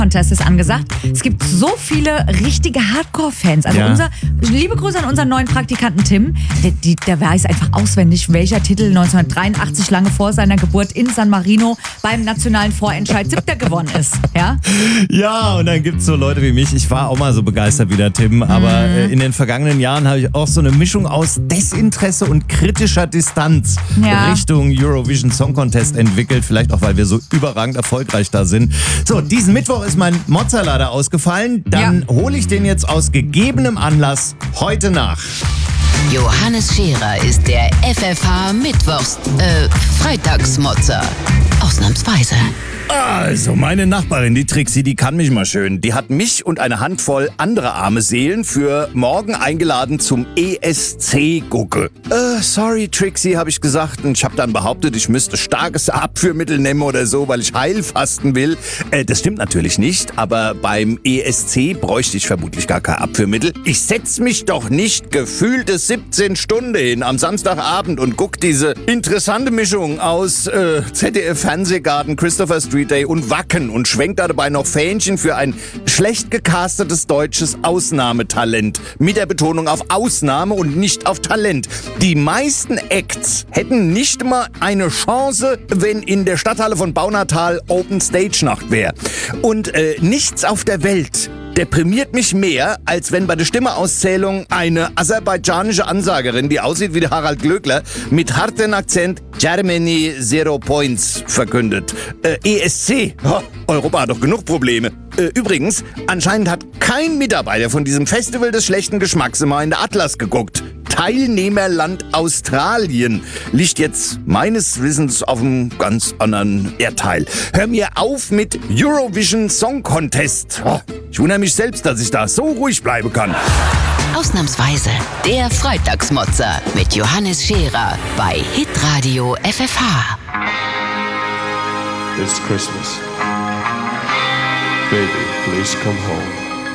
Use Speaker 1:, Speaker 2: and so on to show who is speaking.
Speaker 1: Contest ist angesagt. Es gibt so viele richtige Hardcore-Fans. Also liebe Grüße an unseren neuen Praktikanten Tim. Der weiß einfach auswendig, welcher Titel 1983, lange vor seiner Geburt in San Marino beim nationalen Vorentscheid 7. gewonnen ist.
Speaker 2: Ja, und dann gibt's so Leute wie mich. Ich war auch mal so begeistert wie der Tim, aber in den vergangenen Jahren habe ich auch so eine Mischung aus Desinteresse und kritischer Distanz Richtung Eurovision Song Contest entwickelt. Vielleicht auch, weil wir so überragend erfolgreich da sind. So, diesen Mittwoch ist mein Mozzarella ausgefallen. Dann hole ich den jetzt aus gegebenem Anlass heute nach.
Speaker 3: Johannes Scherer ist der FFH Freitagsmotzer. Ausnahmsweise.
Speaker 2: Also, meine Nachbarin, die Trixie, die kann mich mal schön. Die hat mich und eine Handvoll andere arme Seelen für morgen eingeladen zum ESC-Gucke. Sorry, Trixie, habe ich gesagt. Und ich habe dann behauptet, ich müsste starkes Abführmittel nehmen oder so, weil ich heilfasten will. Das stimmt natürlich nicht, aber beim ESC bräuchte ich vermutlich gar kein Abführmittel. Ich setze mich doch nicht gefühlte 17 Stunden hin am Samstagabend und guck diese interessante Mischung aus ZDF-Fernsehgarten, Christopher Street Day und Wacken und schwenkt dabei noch Fähnchen für ein schlecht gecastetes deutsches Ausnahmetalent. Mit der Betonung auf Ausnahme und nicht auf Talent. Die meisten Acts hätten nicht mal eine Chance, wenn in der Stadthalle von Baunatal Open Stage Nacht wäre. Und nichts auf der Welt deprimiert mich mehr, als wenn bei der Stimmeauszählung eine aserbaidschanische Ansagerin, die aussieht wie der Harald Glöckler, mit hartem Akzent Germany 0 Points verkündet. ESC, Europa hat doch genug Probleme. Übrigens, anscheinend hat kein Mitarbeiter von diesem Festival des schlechten Geschmacks immer in der Atlas geguckt. Teilnehmerland Australien liegt jetzt meines Wissens auf einem ganz anderen Erdteil. Hör mir auf mit Eurovision Song Contest. Ich wundere mich selbst, dass ich da so ruhig bleiben kann.
Speaker 3: Ausnahmsweise der Freitagsmotzer mit Johannes Scherer bei Hitradio FFH.
Speaker 4: It's Christmas. Baby, please come home.